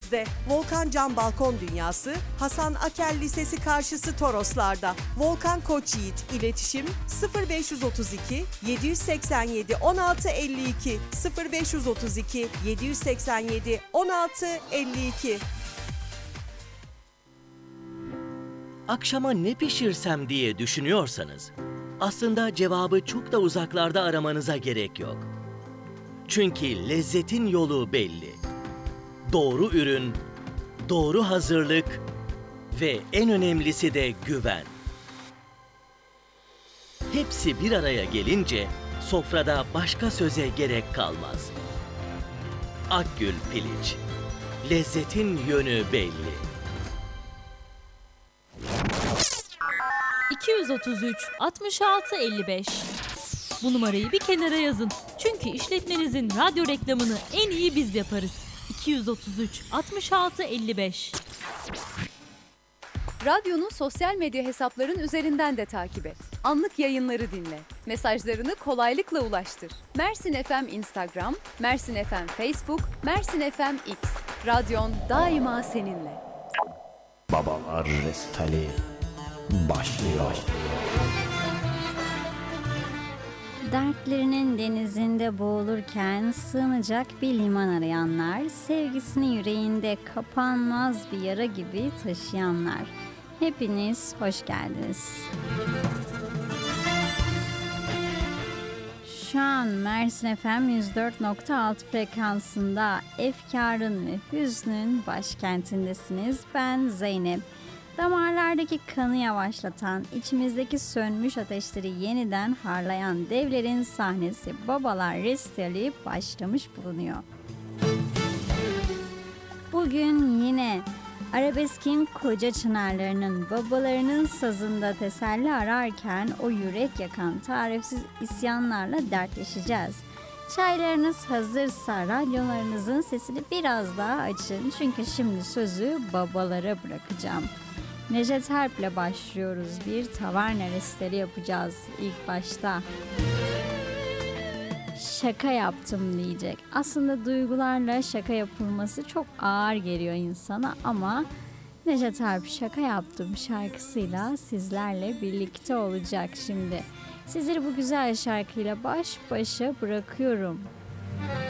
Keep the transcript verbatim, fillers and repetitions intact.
Denizli'mizde. Volkan Cam Balkon Dünyası, Hasan Akel Lisesi karşısı Toroslar'da. Volkan Koçyiğit, iletişim sıfır beş otuz iki yedi seksen yedi on altı elli iki sıfır beş otuz iki yedi seksen yedi on altı elli iki. Akşama ne pişirsem diye düşünüyorsanız, aslında cevabı çok da uzaklarda aramanıza gerek yok. Çünkü lezzetin yolu belli. Doğru ürün, doğru hazırlık ve en önemlisi de güven. Hepsi bir araya gelince sofrada başka söze gerek kalmaz. Akgül Piliç, lezzetin yönü belli. iki yüz otuz üç altmış altı elli beş. Bu numarayı bir kenara yazın. Çünkü işletmenizin radyo reklamını en iyi biz yaparız. iki yüz otuz üç altmış altı elli beş. Radyonun sosyal medya hesapların üzerinden de takip et. Anlık yayınları dinle. Mesajlarını kolaylıkla ulaştır. Mersin F M Instagram, Mersin F M Facebook, Mersin F M X. Radyon daima seninle. Babalar Restali başlıyor. Dertlerinin denizinde boğulurken sığınacak bir liman arayanlar, sevgisini yüreğinde kapanmaz bir yara gibi taşıyanlar. Hepiniz hoş geldiniz. Şu an Mersin F M yüz dört nokta altı frekansında efkarın ve hüznün başkentindesiniz. Ben Zeynep. Damarlardaki kanı yavaşlatan, içimizdeki sönmüş ateşleri yeniden harlayan devlerin sahnesi Babalar Restali başlamış bulunuyor. Bugün yine arabeskin koca çınarlarının babalarının sazında teselli ararken o yürek yakan tarifsiz isyanlarla dertleşeceğiz. Çaylarınız hazırsa radyolarınızın sesini biraz daha açın çünkü şimdi sözü babalara bırakacağım. Necdet Erp'le başlıyoruz. Bir taverna restleri yapacağız ilk başta. Şaka yaptım diyecek. Aslında duygularla şaka yapılması çok ağır geliyor insana ama Necdet Erp şaka yaptım şarkısıyla sizlerle birlikte olacak şimdi. Sizleri bu güzel şarkıyla baş başa bırakıyorum.